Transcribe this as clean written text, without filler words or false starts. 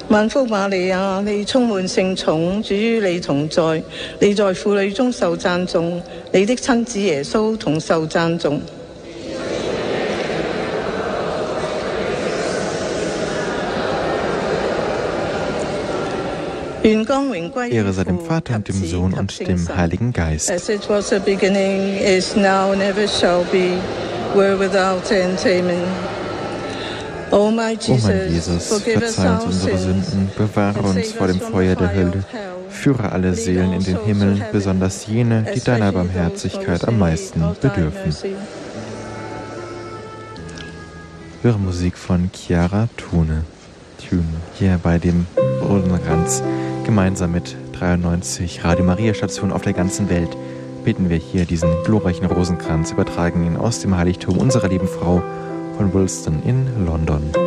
萬福瑪利亞，你充滿聖寵，主與你同在，你在婦女中受讚頌，你的親子耶穌同受讚頌。 Ehre sei dem Vater und dem Sohn und dem Heiligen Geist. As it was at the beginning, is now, and ever shall be, world without end. Amen. O mein Jesus, verzeih uns unsere Sünden, bewahre uns vor dem Feuer der Hölle, führe alle Seelen in den Himmel, besonders jene, die deiner Barmherzigkeit am meisten bedürfen. Höre Musik von Chiara Thune hier bei dem Rosenkranz. Gemeinsam mit 93 Radio Maria Stationen auf der ganzen Welt beten wir hier diesen glorreichen Rosenkranz, übertragen ihn aus dem Heiligtum unserer lieben Frau von Wilston in London.